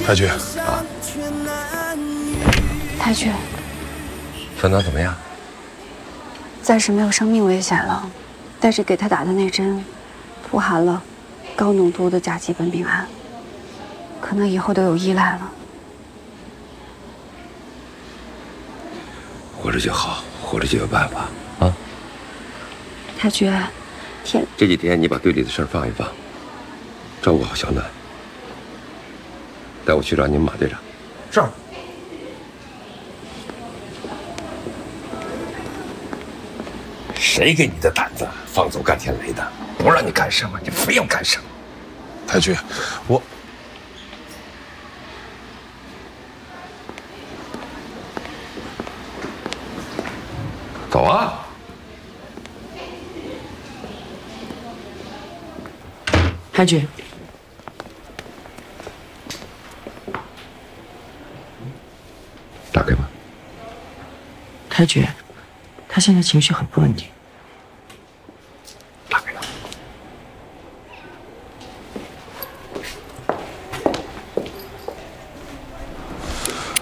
太君啊， 太君， 小南怎么样？ 暂时没有生命危险了，但是给他打的那针，富含了高浓度的甲基苯丙胺，可能以后都有依赖了。 活着就好，活着就有办法啊！ 太君， 这几天你把队里的事放一放，照顾好小南，带我去找你们马队长。 是。 谁给你的胆子放走甘天雷的？不让你干什么，你非要干什么？ 太君，我走啊！ 太君， 打开吧。 太君，他现在情绪很不稳定。